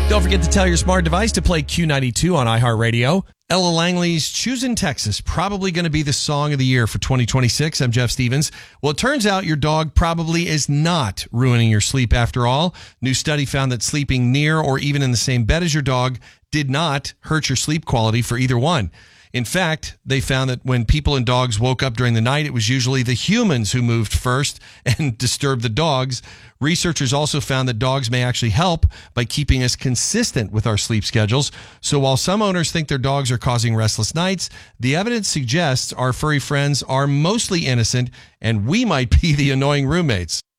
Don't forget to tell your smart device to play Q92 on iHeartRadio. Ella Langley's Choosing Texas, probably going to be the song of the year for 2026. I'm Jeff Stevens. Well, it turns out your dog probably is not ruining your sleep after all. New study found that sleeping near or even in the same bed as your dog did not hurt your sleep quality for either one. In fact, they found that when people and dogs woke up during the night, it was usually the humans who moved first and disturbed the dogs. Researchers also found that dogs may actually help by keeping us consistent with our sleep schedules. So while some owners think their dogs are causing restless nights, the evidence suggests our furry friends are mostly innocent and we might be the annoying roommates.